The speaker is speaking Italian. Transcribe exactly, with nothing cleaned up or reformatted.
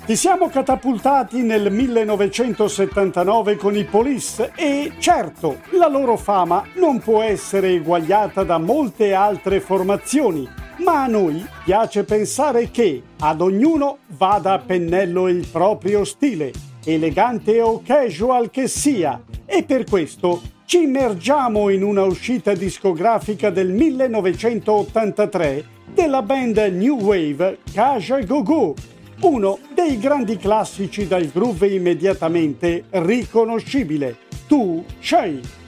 Ti siamo catapultati nel millenovecentosettantanove con i Police e, certo, la loro fama non può essere eguagliata da molte altre formazioni, ma a noi piace pensare che ad ognuno vada a pennello il proprio stile, elegante o casual che sia, e per questo ci immergiamo in una uscita discografica del millenovecentottantatré della band New Wave Kaja Go Go, uno dei grandi classici dal groove immediatamente riconoscibile, Tu Sei.